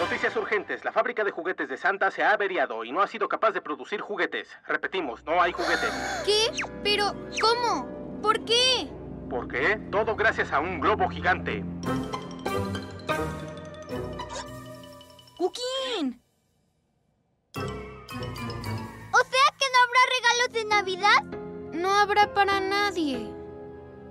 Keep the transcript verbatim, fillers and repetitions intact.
Noticias urgentes. La fábrica de juguetes de Santa se ha averiado y no ha sido capaz de producir juguetes. Repetimos, no hay juguetes. ¿Qué? ¿Pero cómo? ¿Por qué? ¿Por qué? Todo gracias a un globo gigante. ¡Cuquín! ¿O sea que no habrá regalos de Navidad? No habrá para nadie.